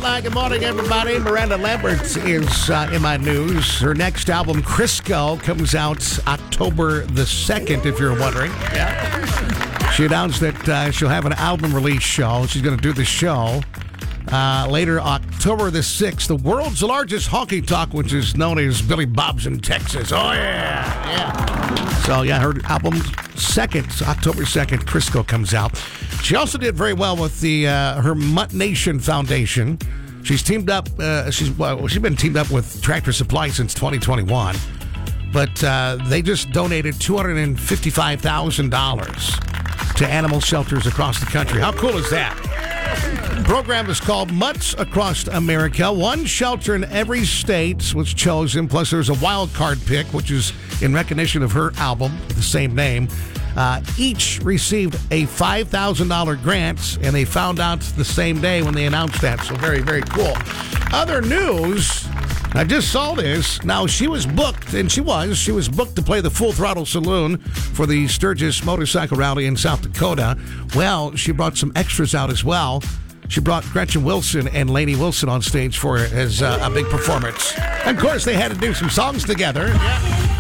Hotline. Good morning, everybody. Miranda Lambert is in my news. Her next album, Crisco, comes out October the 2nd, if you're wondering. Yeah. She announced that she'll have an album release show. She's going to do the show later October the 6th. The world's largest honky tonk, which is known as Billy Bob's in Texas. Oh, yeah. So, yeah, her album October 2nd, Crisco comes out. She also did very well with the her Mutt Nation Foundation. She's teamed up. She's been teamed up with Tractor Supply since 2021, but they just donated $255,000 to animal shelters across the country. How cool is that? The program is called Mutts Across America. One shelter in every state was chosen. Plus, there's a wild card pick, which is in recognition of her album, the same name. Each received a $5,000 grant, and they found out the same day when they announced that. So very, very cool. Other news, I just saw this. Now, she was booked, and she was booked to play the Full Throttle Saloon for the Sturgis Motorcycle Rally in South Dakota. Well, she brought some extras out as well. She brought Gretchen Wilson and Lainey Wilson on stage for as a big performance. And, of course, they had to do some songs together. Yeah.